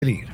peligro.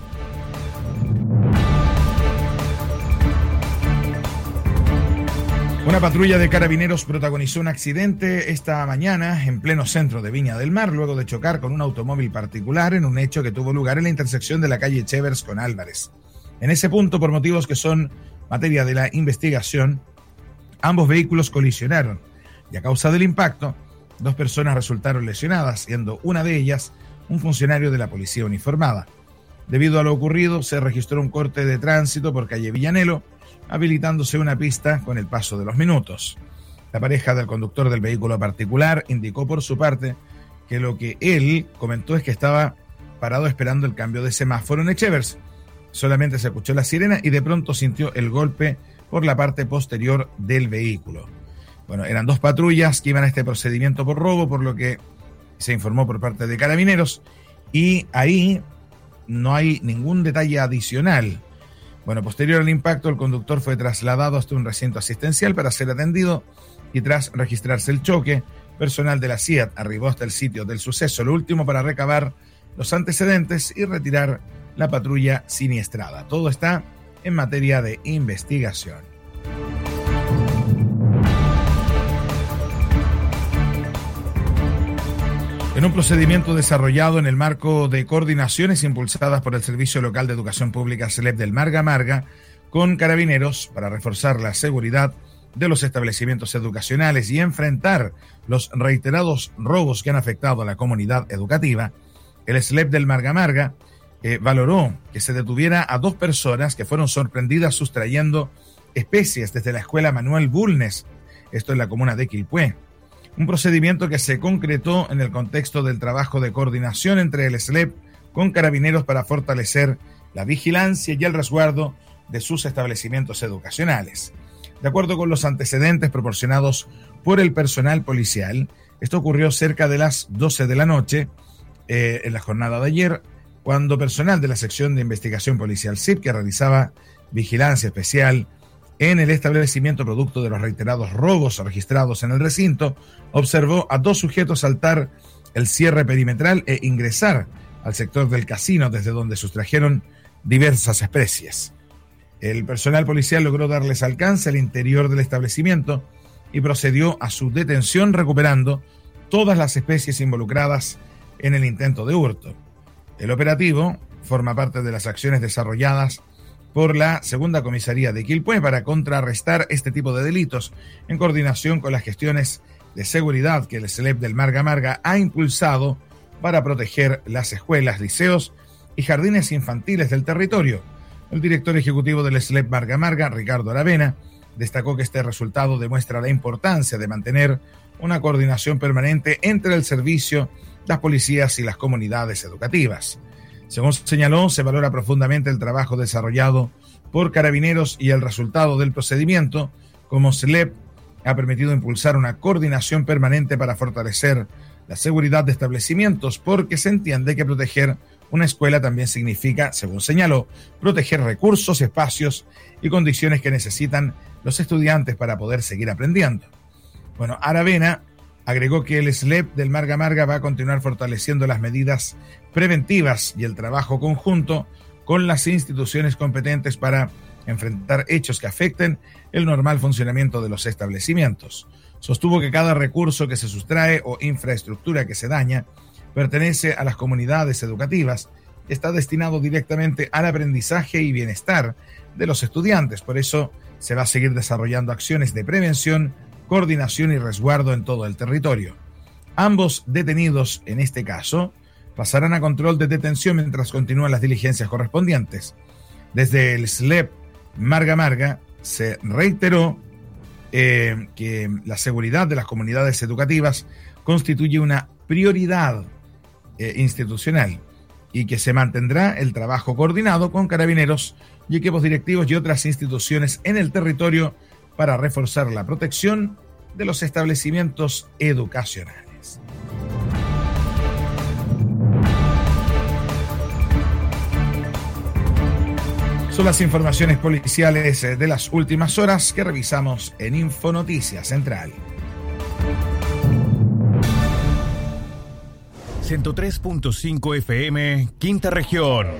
Una patrulla de carabineros protagonizó un accidente esta mañana en pleno centro de Viña del Mar, luego de chocar con un automóvil particular en un hecho que tuvo lugar en la intersección de la calle Chevers con Álvarez. En ese punto, por motivos que son materia de la investigación, ambos vehículos colisionaron y a causa del impacto, 2 personas resultaron lesionadas, siendo una de ellas un funcionario de la policía uniformada. Debido a lo ocurrido, se registró un corte de tránsito por calle Villanelo, habilitándose una pista con el paso de los minutos. La pareja del conductor del vehículo particular indicó por su parte que lo que él comentó es que estaba parado esperando el cambio de semáforo en Echevers. Solamente se escuchó la sirena y de pronto sintió el golpe por la parte posterior del vehículo. Bueno, eran 2 patrullas que iban a este procedimiento por robo, por lo que se informó por parte de carabineros, y ahí no hay ningún detalle adicional. Bueno, posterior al impacto, el conductor fue trasladado hasta un recinto asistencial para ser atendido y tras registrarse el choque, personal de la CIAT arribó hasta el sitio del suceso, lo último para recabar los antecedentes y retirar la patrulla siniestrada. Todo está en materia de investigación. En un procedimiento desarrollado en el marco de coordinaciones impulsadas por el Servicio Local de Educación Pública SLEP del Marga Marga, con carabineros para reforzar la seguridad de los establecimientos educacionales y enfrentar los reiterados robos que han afectado a la comunidad educativa, el SLEP del Marga Marga valoró que se detuviera a 2 personas que fueron sorprendidas sustrayendo especies desde la escuela Manuel Bulnes, esto en la comuna de Quilpué. Un procedimiento que se concretó en el contexto del trabajo de coordinación entre el SLEP con carabineros para fortalecer la vigilancia y el resguardo de sus establecimientos educacionales. De acuerdo con los antecedentes proporcionados por el personal policial, esto ocurrió cerca de las 12 de la noche en la jornada de ayer, cuando personal de la sección de investigación policial SIP, que realizaba vigilancia especial en el establecimiento producto de los reiterados robos registrados en el recinto, observó a 2 sujetos saltar el cierre perimetral e ingresar al sector del casino, desde donde sustrajeron diversas especies. El personal policial logró darles alcance al interior del establecimiento y procedió a su detención, recuperando todas las especies involucradas en el intento de hurto. El operativo forma parte de las acciones desarrolladas por la Segunda Comisaría de Quilpué para contrarrestar este tipo de delitos, en coordinación con las gestiones de seguridad que el SLEP del Marga Marga ha impulsado para proteger las escuelas, liceos y jardines infantiles del territorio. El director ejecutivo del SLEP Marga Marga, Ricardo Aravena, destacó que este resultado demuestra la importancia de mantener una coordinación permanente entre el servicio, las policías y las comunidades educativas. Según señaló, se valora profundamente el trabajo desarrollado por carabineros y el resultado del procedimiento, como SLEP ha permitido impulsar una coordinación permanente para fortalecer la seguridad de establecimientos, porque se entiende que proteger una escuela también significa, según señaló, proteger recursos, espacios y condiciones que necesitan los estudiantes para poder seguir aprendiendo. Bueno, Aravena agregó que el SLEP del Marga Marga va a continuar fortaleciendo las medidas preventivas y el trabajo conjunto con las instituciones competentes para enfrentar hechos que afecten el normal funcionamiento de los establecimientos. Sostuvo que cada recurso que se sustrae o infraestructura que se daña pertenece a las comunidades educativas y está destinado directamente al aprendizaje y bienestar de los estudiantes. Por eso se va a seguir desarrollando acciones de prevención, coordinación y resguardo en todo el territorio. Ambos detenidos, en este caso, pasarán a control de detención mientras continúan las diligencias correspondientes. Desde el SLEP Marga Marga se reiteró que la seguridad de las comunidades educativas constituye una prioridad institucional y que se mantendrá el trabajo coordinado con carabineros y equipos directivos y otras instituciones en el territorio para reforzar la protección de los establecimientos educacionales. Son las informaciones policiales de las últimas horas que revisamos en Infonoticias Central. 103.5 FM, Quinta Región.